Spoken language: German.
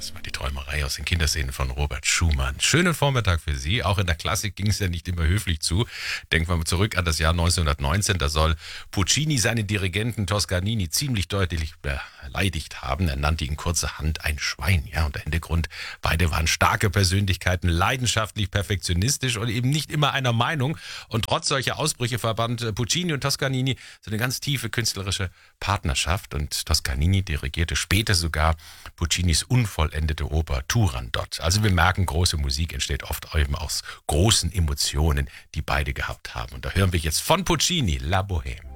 Das war die Träumerei aus den Kinderszenen von Robert Schumann. Schönen Vormittag für Sie. Auch in der Klassik ging es ja nicht immer höflich zu. Denken wir mal zurück an das Jahr 1919. Da soll Puccini seinen Dirigenten Toscanini ziemlich deutlich beleidigt haben. Er nannte ihn kurzerhand ein Schwein. Ja, und der Hintergrund, beide waren starke Persönlichkeiten, leidenschaftlich perfektionistisch und eben nicht immer einer Meinung. Und trotz solcher Ausbrüche verband Puccini und Toscanini so eine ganz tiefe künstlerische Partnerschaft. Und Toscanini dirigierte später sogar Puccinis unvollendete Oper Turandot. Also wir merken, große Musik entsteht oft eben aus großen Emotionen, die beide gehabt haben. Und da hören wir jetzt von Puccini La Bohème.